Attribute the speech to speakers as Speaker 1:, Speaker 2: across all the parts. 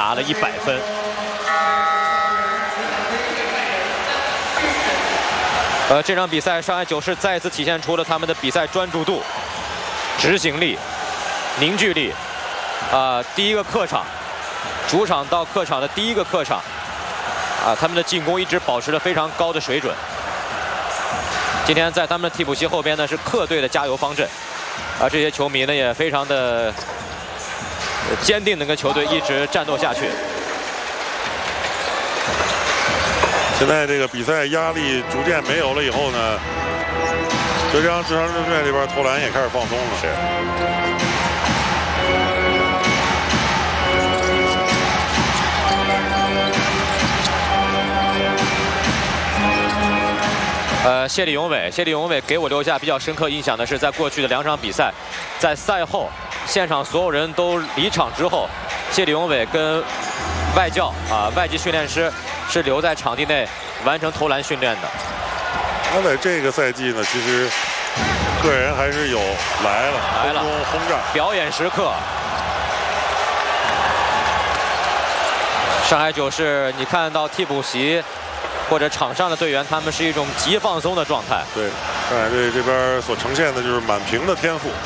Speaker 1: 拿了100分。这场比赛，上海九世再一次体现出了他们的比赛专注度、执行力、凝聚力。第一个客场，主场到客场的第一个客场，他们的进攻一直保持着非常高的水准。今天在他们的替补席后边呢是客队的加油方阵，这些球迷呢也非常的坚定的跟球队一直战斗下去。
Speaker 2: 现在这个比赛压力逐渐没有了以后呢，浙江智商中学这边投篮也开始放松了。是。谢李永伟给我留下比较深刻印象的是，在过去的2场比赛，在赛后现场所有人都离场之后，谢李永伟跟外教外籍训练师是留在场地内完成投篮训练的。他在这个赛季呢，其实个人还是有来了轰炸
Speaker 1: 表演时刻。上海九世，你看到替补席或者场上的队员，他们是一种极放松的状态。对，上海队这边所呈现的就是满屏的天赋。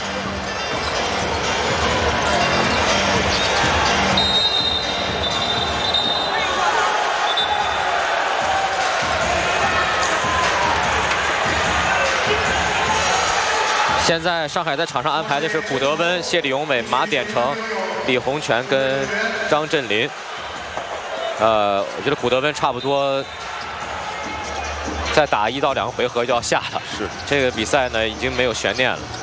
Speaker 1: 现在上海在场上安排的是古德温、谢李永伟、马典成、李洪权跟张镇麟。我觉得古德温差不多再打1到2回合就要下了。是，这个比赛呢已经没有悬念了。